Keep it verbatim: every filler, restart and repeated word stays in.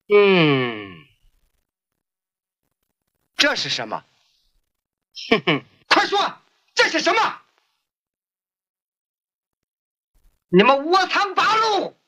嗯， 这是什么？ 哼哼， 快说，这是什么？你们窝藏八路！